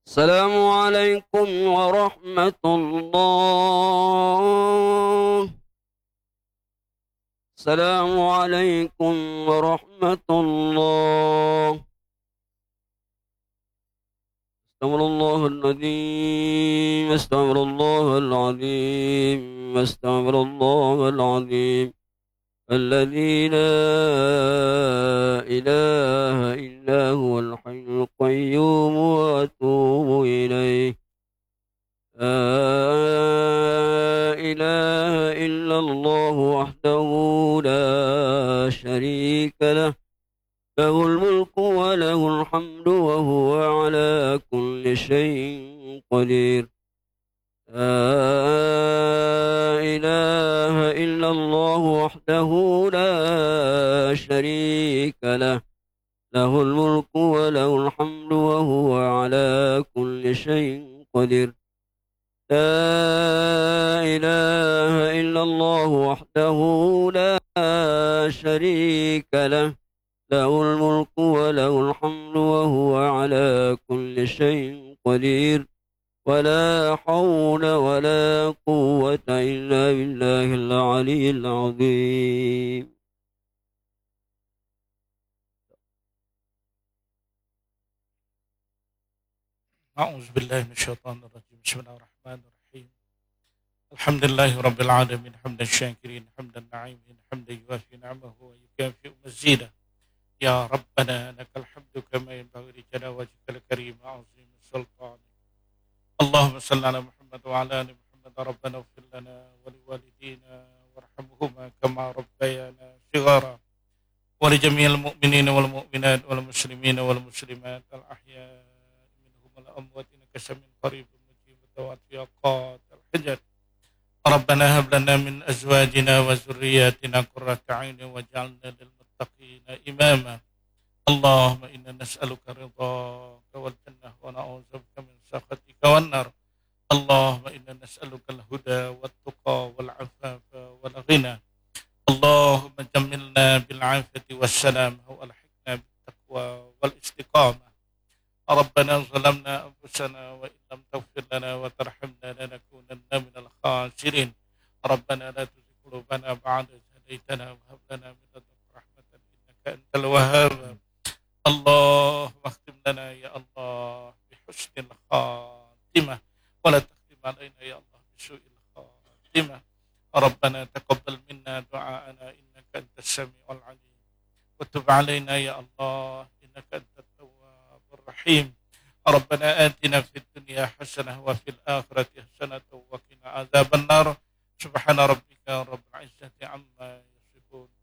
السلام عليكم ورحمة الله. السلام عليكم ورحمة الله. استغفر الله العظيم، استغفر الله العظيم، استغفر الله العظيم الذي لا إله إلا هو الحي القيوم وأتوب إليه. لا إله إلا الله وحده لا شريك له، له الملك وله الحمد وهو على كل شيء قدير. لا إله إلا الله وحده لا شريك له، له الملك وله الحمد وهو على كل شيء قدير. لا إله إلا الله وحده لا شريك له، له الملك وله الحمد وهو على كل شيء قدير. ولا حول ولا قوة إلا بالله العلي العظيم. أعوذ بالله من الشيطان الرجيم. بسم الله الرحمن الرحيم. الحمد لله رب العالمين، حمدا الشاكرين، حمدا النعيمين، حمدا يوافي نعمه ويكافئ مزيدا. يا ربنا لك الحمد كما ينبغي لجلال وجهك الكريم وعظيم سلطانك. اللهم صل على محمد وعلى آل محمد. ربنا اغفر لنا ولوالدينا وارحمهما كما ربيانا صغارا، ولجميع المؤمنين والمؤمنات والمسلمين والمسلمات الأحياء منهم والأموات إنك سميع قريب مجيب الدعوات يا قاضي الحجر. ربنا هب لنا من أزواجنا وذرياتنا قرة عين واجعلنا للمتقين إماما. اللهم إنا نسألك رضاك والجنة ونعوذ بك من سخطك والنار. اللهم إنا نسألك الهدى والتقى والعفاف والغنى. اللهم جملنا بالعافية والسلام وألحقنا بالتقوى والاستقامة. ربنا ظلمنا أنفسنا وإن لم تغفر لنا وترحمنا لنكونن من الخاسرين. ربنا لا تزغ قلوبنا بعد إذ هديتنا وهب لنا من لدنك رحمة إنك أنت الوهاب. اللهم اختم لنا يا الله بحسن الخاتمة، ولا تختم علينا يا الله بسوء الخاتمة. ربنا تقبل منا دعاءنا إنك أنت السميع العليم، وتب علينا يا الله إنك أنت التواب الرحيم. ربنا آتنا في الدنيا حسنة وفي الآخرة حسنة وقنا عذاب النار. سبحان ربك رب العزة عما